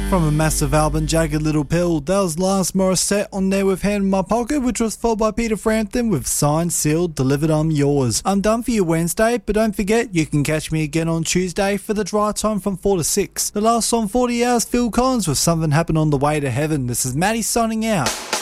From a massive album, Jagged Little Pill, that was Lance Morissette on There with Hand in My Pocket, which was followed by Peter Frampton with Signed, Sealed, Delivered, I'm Yours. I'm done for your Wednesday, but don't forget you can catch me again on Tuesday for the drive time from 4 to 6. The last song 40 hours, Phil Collins with Something Happened on the Way to Heaven. This is Maddie signing out.